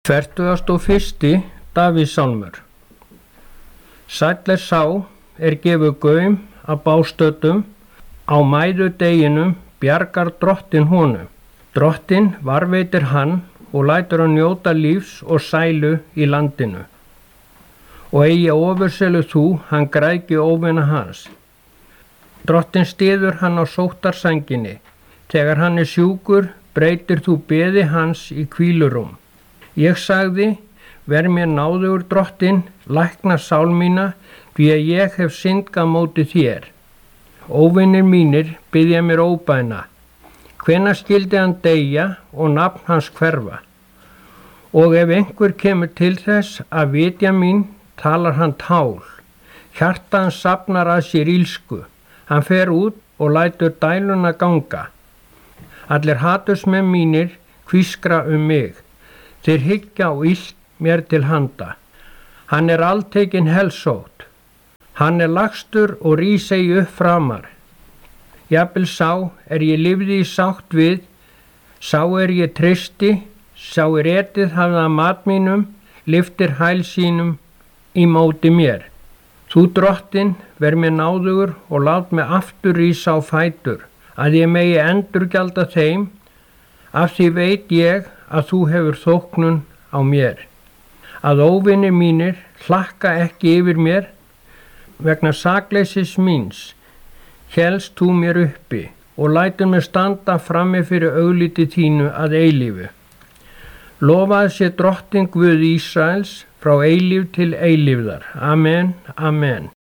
41. Davíðssálmur. Sæll er sá gefur gaum að bástöddum, á mæðudeginum bjargar Drottinn honum. Drottinn varveitir hann og lætur hann njóta lífs og sælu í landinu. Og eigi ofurselu þú, hann græðgi óvina hans. Drottinn styður hann á sóttarsænginni. Þegar hann er sjúkur, breytir þú beði hans í hvílurúm. Ég sagði, ver mér náðugur Drottinn, lækna sál mína, því að ég hef syndgað móti þér. Óvinir mínir biðja mér óbæna. Hvenær skyldi hann deyja og nafn hans hverfa? Og ef einhver kemur til þess að vitja mín, talar hann tál. Hjarta hans safnar að sér ílsku. Hann fer út og lætur dæluna ganga. Allir hatursmenn mínir hvískra mig. Þeir hyggja á illt mér til handa. Hann er alltekinn helsótt. Hann er lagstur og rís eigi upp framar. Jafnvel sá ég lifði í sátt við, sá ég treysti, sá etið hafði að mat mínum, lyftir hæl sínum í móti mér. Þú Drottinn, ver mér náðugur og lát mig aftur rísa á fætur, að ég megi endurgjalda þeim, af því veit ég að þú hefur þóknun á mér. Að óvinir mínir hlakka ekki yfir mér, vegna sakleysis míns, hélst þú mér uppi og lætur mig standa frammi fyrir augliti þínu að eilífu. Lofað sé Drottinn Guð Ísraels frá eilíf til eilífðar. Amen, amen.